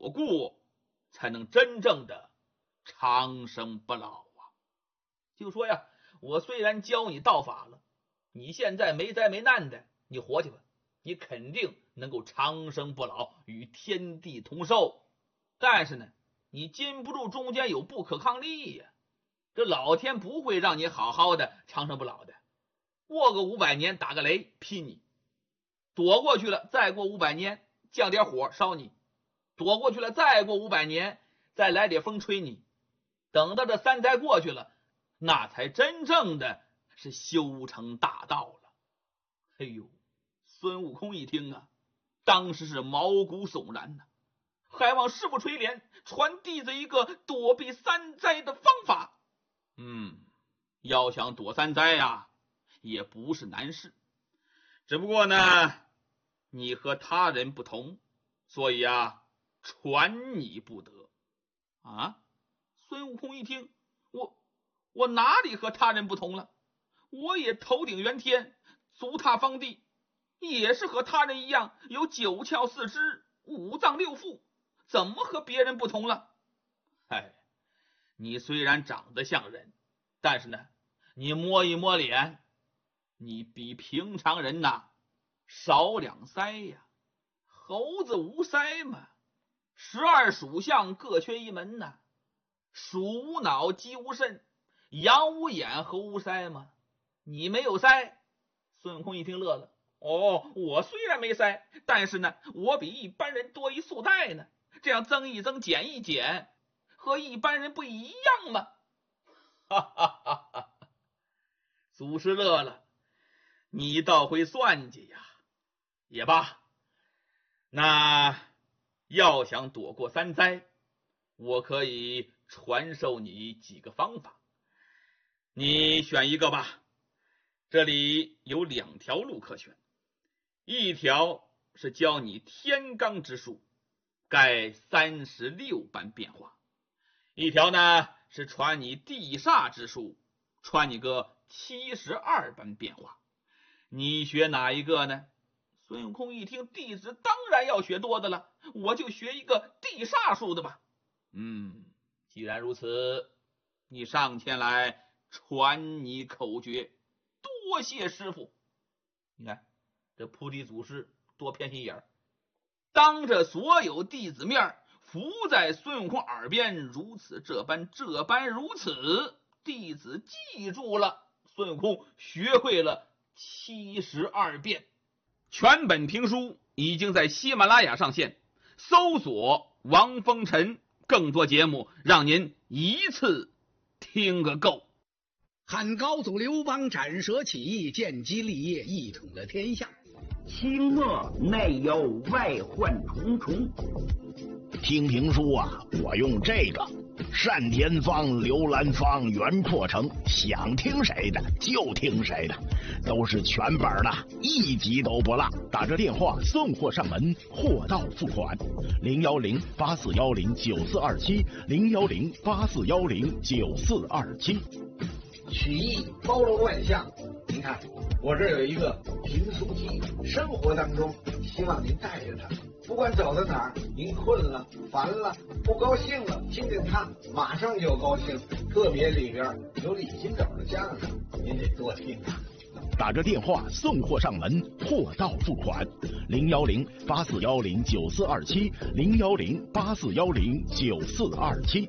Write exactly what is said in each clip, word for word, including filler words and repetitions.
躲过，才能真正的长生不老啊。就说呀，我虽然教你道法了，你现在没灾没难的，你活去吧，你肯定能够长生不老，与天地同寿。但是呢，你禁不住中间有不可抗力呀，这老天不会让你好好的长生不老的。过个五百年打个雷劈你，躲过去了，再过五百年降点火烧你，躲过去了，再过五百年再来点风吹你。等到这三灾过去了，那才真正的是修成大道了。哎呦，孙悟空一听啊，当时是毛骨悚然呐、啊，还望师父垂怜，传弟子一个躲避三灾的方法。嗯，要想躲三灾呀，也不是难事，只不过呢，你和他人不同，所以啊，传你不得啊。孙悟空一听，我我哪里和他人不同了？我也头顶元天，足踏方地，也是和他人一样有九窍四肢，五脏六腑，怎么和别人不同了？哎，你虽然长得像人，但是呢，你摸一摸脸，你比平常人呐少两腮呀。猴子无腮嘛，十二属相各缺一门呐。鼠无脑，鸡无肾，羊无眼，猴无腮嘛。你没有腮。孙悟空一听乐了，哦，我虽然没腮，但是呢，我比一般人多一束带呢，这样增一增，减一减，和一般人不一样吗？哈哈哈哈！祖师乐了，你倒会算计呀。也罢，那要想躲过三灾，我可以传授你几个方法，你选一个吧。这里有两条路可选，一条是教你天罡之术，盖三十六般变化；一条呢是传你地煞之术，传你个七十二般变化。你学哪一个呢？孙悟空一听，弟子当然要学多的了，我就学一个地煞术的吧。嗯，既然如此，你上前来传你口诀。多谢师傅。你看这菩提祖师多偏心眼儿，当着所有弟子面伏在孙悟空耳边，如此这般这般如此，弟子记住了。孙悟空学会了七十二变。全本评书已经在喜马拉雅上线，搜索王风尘，更多节目让您一次听个够。 汉高祖刘邦斩蛇起义，建基立业，一统了天下。 清末内忧外患重重。 听评书啊，我用这个单田芳、刘兰芳、袁阔成，想听谁的就听谁的，都是全本的，一集都不落。打着电话送货上门，货到付款。零幺零八四幺零九四二七，零幺零八四幺零九四二七。 曲艺包罗万象，您看我这有一个评书机，生活当中希望您带着它，不管走到哪儿，您困了、烦了、不高兴了，听听它，马上就高兴。特别里边有李金斗的相声，您得多听啊。 打着电话送货上门，货到付款。零幺零八四幺零九四二七，零幺零八四幺零九四二七。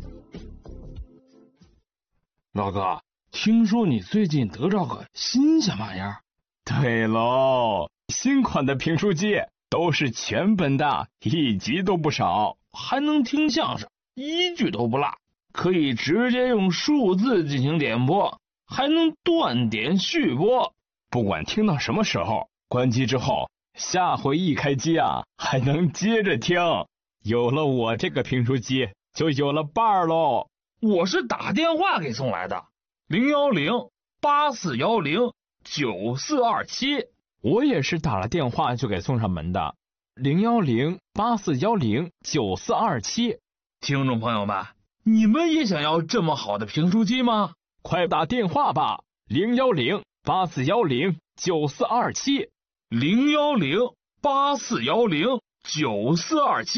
老哥，听说你最近得着个新鲜玩意儿？ 对喽，新款的评书机都是全本的，一集都不少， 还能听相声，一句都不落，可以直接用数字进行点播，还能断点续播， 不管听到什么时候，关机之后，下回一开机啊，还能接着听。有了我这个评书机，就有了伴儿喽。 我是打电话给送来的，零幺零八四幺零九四二七。 我也是打了电话就给送上门的，零幺零八四幺零九四二七。 听众朋友们，你们也想要这么好的评书机吗？ 快打电话吧，零幺零八四幺零九四二七， 零幺零八四幺零九四二七。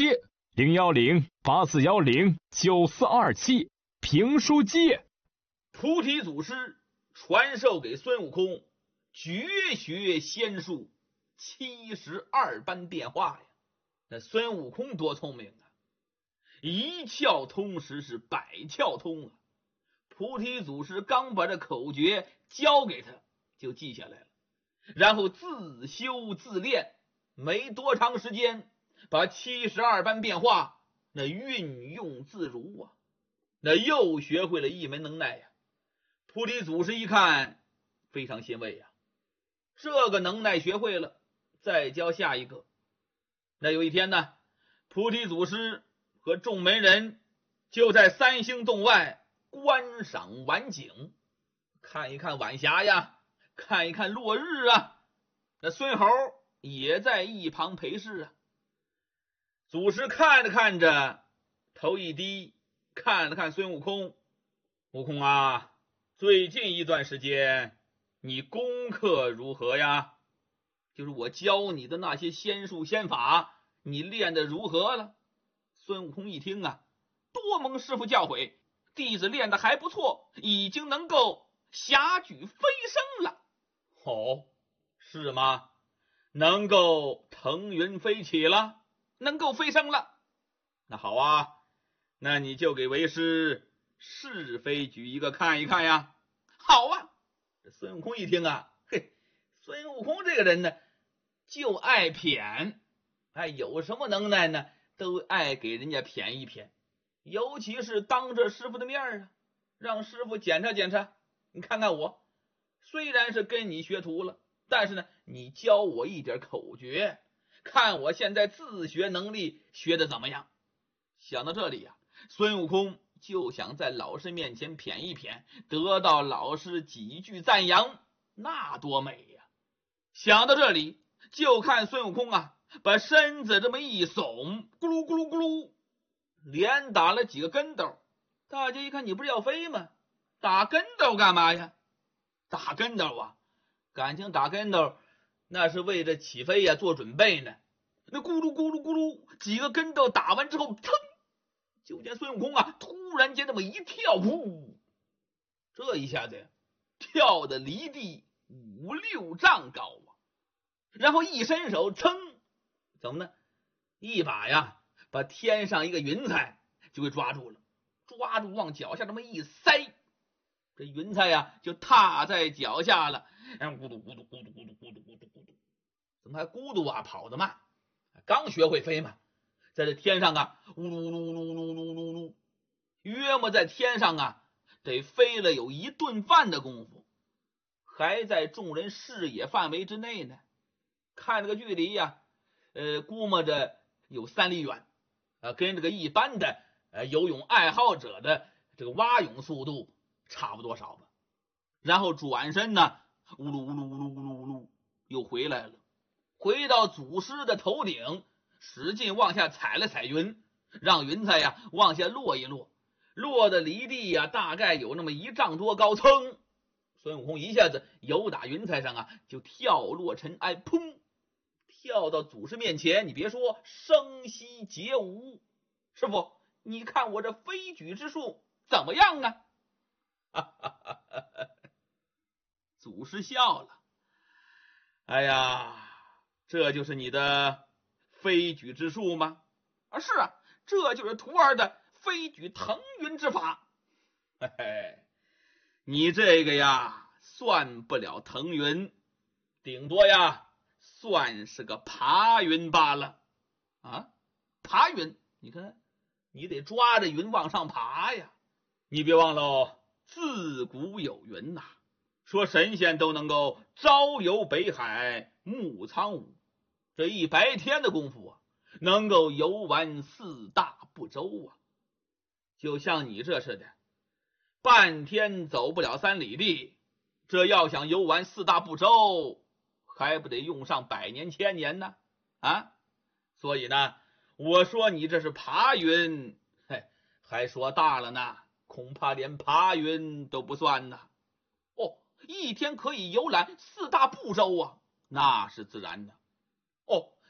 零幺零八四幺零九四二七评书机。 菩提祖师传授给孙悟空绝学仙术七十二般变化呀！那孙悟空多聪明啊，一窍通时是百窍通啊！菩提祖师刚把这口诀教给他，就记下来了，然后自修自练，没多长时间，把七十二般变化那运用自如啊！那又学会了一门能耐呀！菩提祖师一看，非常欣慰呀，这个能耐学会了，再教下一个。那有一天呢，菩提祖师和众门人就在三星洞外观赏晚景，看一看晚霞呀，看一看落日啊。那孙猴也在一旁陪侍啊。祖师看着看着，头一低，看了看孙悟空，悟空啊，最近一段时间你功课如何呀？就是我教你的那些仙术仙法，你练得如何了？孙悟空一听啊，多蒙师傅教诲，弟子练得还不错，已经能够霞举飞升了。哦，是吗？能够腾云飞起了，能够飞升了。那好啊，那你就给为师试飞举一个看一看呀。好啊！这孙悟空一听啊，嘿，孙悟空这个人呢，就爱谝，哎，有什么能耐呢，都爱给人家谝一谝，尤其是当着师傅的面啊，让师傅检查检查，你看看我，虽然是跟你学徒了，但是呢，你教我一点口诀，看我现在自学能力学得怎么样。想到这里呀、啊，孙悟空就想在老师面前谝一谝，得到老师几句赞扬，那多美呀！想到这里，就看孙悟空啊，把身子这么一耸，咕噜咕噜咕噜，连打了几个跟斗。大家一看，你不是要飞吗？打跟斗干嘛呀？打跟斗啊，感情打跟斗那是为着起飞呀做准备呢。那咕噜咕噜咕噜，几个跟斗打完之后，腾，就见孙悟空啊，突然间这么一跳，噗，这一下子跳的离地五六丈高啊！然后一伸手，噌，怎么呢？一把呀，把天上一个云彩就给抓住了，抓住往脚下这么一塞，这云彩呀就踏在脚下了，咕嘟咕嘟咕嘟咕嘟咕嘟咕嘟咕嘟，怎么还咕嘟啊？跑得慢，刚学会飞嘛。在这天上啊，呜噜噜噜噜噜噜噜，约莫在天上啊，得飞了有一顿饭的功夫，还在众人视野范围之内呢。看这个距离呀、啊，呃，估摸着有三里远，啊，跟这个一般的呃游泳爱好者的这个蛙泳速度差不多少吧。然后转身呢，呜噜呜噜呜噜呜噜呜噜，又回来了，回到祖师的头顶。使劲往下踩了踩云，让云彩呀往下落一落，落的离地呀大概有那么一丈多高，噌，孙悟空一下子由打云彩上啊就跳落尘埃，砰，跳到祖师面前。你别说，声息皆无。师傅，你看我这飞举之术怎么样啊？哈哈哈哈哈！祖师笑了，哎呀，这就是你的飞举之术吗？啊，是啊，这就是徒儿的飞举腾云之法。嘿嘿，你这个呀，算不了腾云，顶多呀，算是个爬云罢了。啊，爬云，你看，你得抓着云往上爬呀。你别忘了，自古有云呐，说神仙都能够朝游北海，暮苍梧。这一白天的功夫啊，能够游完四大部洲啊！就像你这似的，半天走不了三里地，这要想游完四大部洲，还不得用上百年千年呢？啊！所以呢，我说你这是爬云，嘿，还说大了呢，恐怕连爬云都不算呢。哦，一天可以游览四大部洲啊，那是自然的。哦，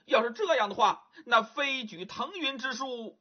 要是这样的话，那飞举腾云之术